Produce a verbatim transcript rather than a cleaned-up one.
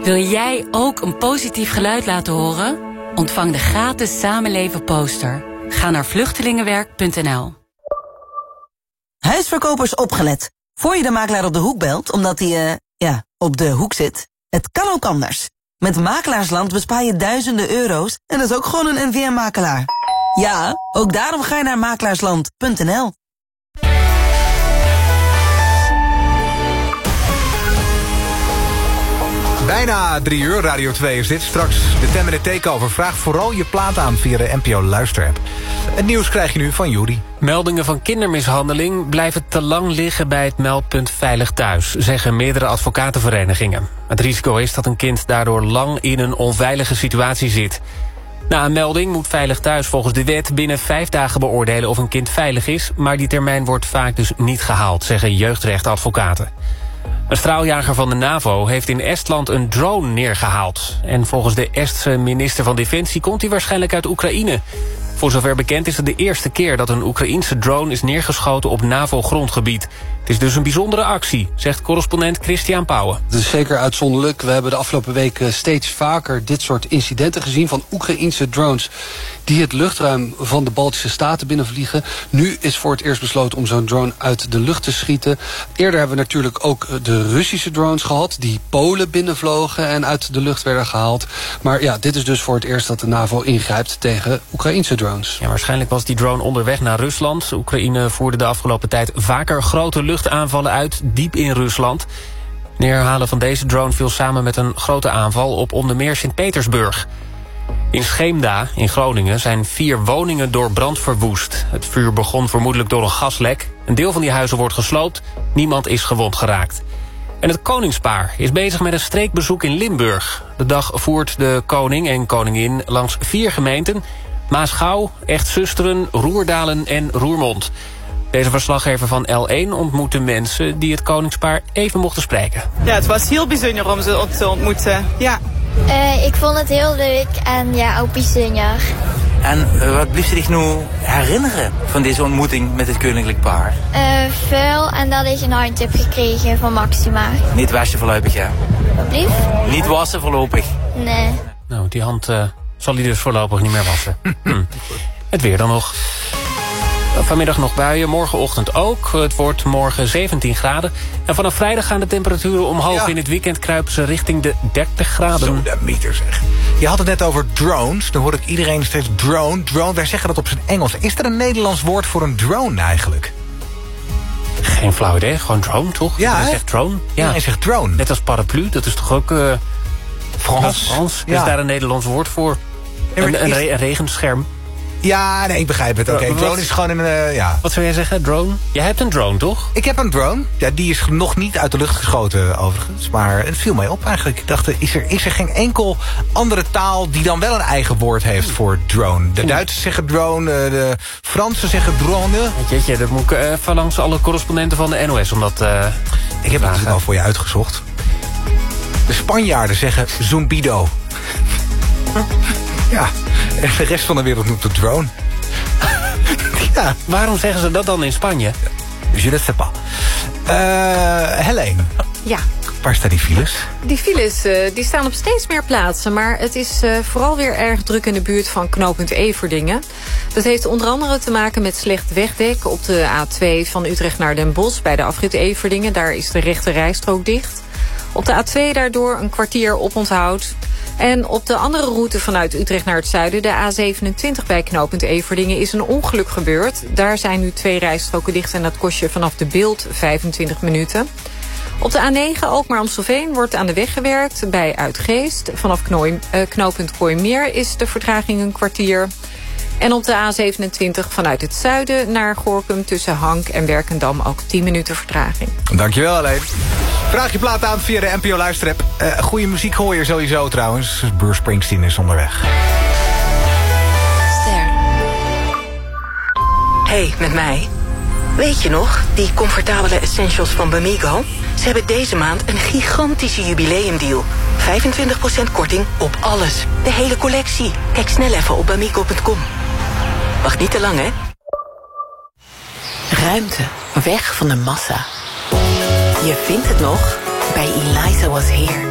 Wil jij ook een positief geluid laten horen? Ontvang de gratis Samenleven poster. Ga naar vluchtelingenwerk punt n l. Huisverkopers opgelet. Voor je de makelaar op de hoek belt, omdat hij, uh, ja, op de hoek zit. Het kan ook anders. Met Makelaarsland bespaar je duizenden euro's en dat is ook gewoon een N V M-makelaar. Ja, ook daarom ga je naar makelaarsland punt n l. Bijna drie uur, Radio twee is dit. Straks de ten minute takeover. Vraag vooral je plaat aan via de N P O Luisterapp. Het nieuws krijg je nu van Juri. Meldingen van kindermishandeling blijven te lang liggen bij het meldpunt Veilig Thuis, zeggen meerdere advocatenverenigingen. Het risico is dat een kind daardoor lang in een onveilige situatie zit. Na een melding moet Veilig Thuis volgens de wet binnen vijf dagen beoordelen of een kind veilig is, maar die termijn wordt vaak dus niet gehaald, zeggen jeugdrechtadvocaten. Een straaljager van de NAVO heeft in Estland een drone neergehaald. En volgens de Estse minister van Defensie komt hij waarschijnlijk uit Oekraïne. Voor zover bekend is het de eerste keer dat een Oekraïense drone is neergeschoten op NAVO-grondgebied. Het is dus een bijzondere actie, zegt correspondent Christian Pauwen. Het is zeker uitzonderlijk. We hebben de afgelopen weken steeds vaker dit soort incidenten gezien van Oekraïense drones die het luchtruim van de Baltische Staten binnenvliegen. Nu is voor het eerst besloten om zo'n drone uit de lucht te schieten. Eerder hebben we natuurlijk ook de Russische drones gehad die Polen binnenvlogen en uit de lucht werden gehaald. Maar ja, dit is dus voor het eerst dat de NAVO ingrijpt tegen Oekraïense drones. Ja, waarschijnlijk was die drone onderweg naar Rusland. Oekraïne voerde de afgelopen tijd vaker grote luchtaanvallen uit, diep in Rusland. Neerhalen van deze drone viel samen met een grote aanval op onder meer Sint-Petersburg. In Scheemda, in Groningen, zijn vier woningen door brand verwoest. Het vuur begon vermoedelijk door een gaslek. Een deel van die huizen wordt gesloopt. Niemand is gewond geraakt. En het koningspaar is bezig met een streekbezoek in Limburg. De dag voert de koning en koningin langs vier gemeenten: Maasgouw, Echt-Susteren, Roerdalen en Roermond. Deze verslaggever van L één ontmoette mensen die het koningspaar even mochten spreken. Ja, het was heel bijzonder om ze te ontmoeten. Ja. Uh, ik vond het heel leuk en ja, ook bijzonder. En uh, wat blijft zich nu herinneren van deze ontmoeting met het koninklijk paar? Uh, veel en dat ik een hand heb gekregen van Maxima. Niet wassen voorlopig, ja. Wat blieft? Niet wassen voorlopig. Nee. Nou, die hand uh, zal hij dus voorlopig niet meer wassen. hm. Het weer dan nog. Vanmiddag nog buien, morgenochtend ook. Het wordt morgen zeventien graden. En vanaf vrijdag gaan de temperaturen omhoog. Ja. In het weekend kruipen ze richting de dertig graden. Zo, de meter zeg. Je had het net over drones. Dan hoor ik iedereen steeds drone, drone. Wij zeggen dat op zijn Engels. Is er een Nederlands woord voor een drone eigenlijk? Geen flauw idee, gewoon drone, toch? Ja, hij zegt drone. Ja, iedereen zegt drone. Net als paraplu, dat is toch ook uh, Frans? Frans. Ja. Is daar een Nederlands woord voor? Ja, een, een, re- een regenscherm. Ja, nee, ik begrijp het. Oké, okay. Drone is gewoon een, uh, ja. Wat zou jij zeggen, drone? Jij hebt een drone, toch? Ik heb een drone. Ja, die is nog niet uit de lucht geschoten, overigens. Maar het viel mij op eigenlijk. Ik dacht, is er, is er geen enkel andere taal die dan wel een eigen woord heeft voor drone? De Duitsers zeggen drone, de Fransen zeggen drone. Jeetje, dat moet ik even langs alle correspondenten van de N O S om dat uh, Ik heb het wel voor je uitgezocht. De Spanjaarden zeggen zumbido. Ja, en de rest van de wereld noemt het drone. Ja. Waarom zeggen ze dat dan in Spanje? Je ne sais pas. Uh, Helene. Ja. Waar staan die files? Die files uh, die staan op steeds meer plaatsen. Maar het is uh, vooral weer erg druk in de buurt van knooppunt Everdingen. Dat heeft onder andere te maken met slecht wegdek op de A twee van Utrecht naar Den Bosch. Bij de afrit Everdingen, daar is de rechte rijstrook dicht. Op de A twee daardoor een kwartier oponthoud. En op de andere route vanuit Utrecht naar het zuiden, de A zevenentwintig bij knooppunt Everdingen, is een ongeluk gebeurd. Daar zijn nu twee rijstroken dicht en dat kost je vanaf de Beeld vijfentwintig minuten. Op de A negen, Alkmaar Amstelveen, wordt aan de weg gewerkt bij Uitgeest. Vanaf knooi, uh, knooppunt Kooimeer is de vertraging een kwartier. En op de A zevenentwintig vanuit het zuiden naar Gorinchem tussen Hank en Werkendam ook tien minuten vertraging. Dankjewel, alleen. Vraag je plaat aan via de N P O Luisterapp. Uh, goede muziek hoor je sowieso trouwens. Bruce Springsteen is onderweg. Ster. Hey, met mij. Weet je nog, die comfortabele essentials van Bamigo? Ze hebben deze maand een gigantische jubileumdeal. vijfentwintig procent korting op alles. De hele collectie. Kijk snel even op bamigo punt com. Wacht niet te lang, hè? Ruimte. Weg van de massa. Je vindt het nog bij Eliza Was Here.